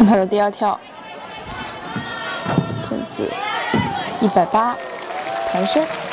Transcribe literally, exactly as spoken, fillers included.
看他的第二跳，毽子一百八，弹升。